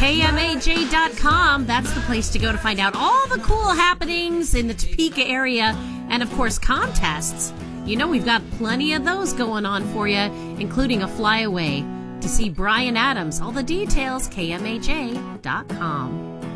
KMAJ.com. That's the place to go to find out all the cool happenings in the Topeka area and, of course, contests. You know, we've got plenty of those going on for you, including a flyaway to see Bryan Adams. All the details, KMAJ.com.